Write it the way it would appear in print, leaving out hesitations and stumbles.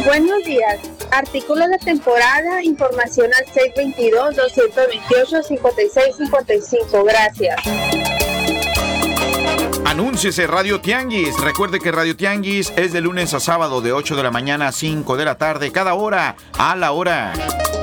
Buenos días. Artículo de temporada, información al 622-228-5655. Gracias. Anúnciese Radio Tianguis. Recuerde que Radio Tianguis es de lunes a sábado de 8 de la mañana a 5 de la tarde, cada hora a la hora.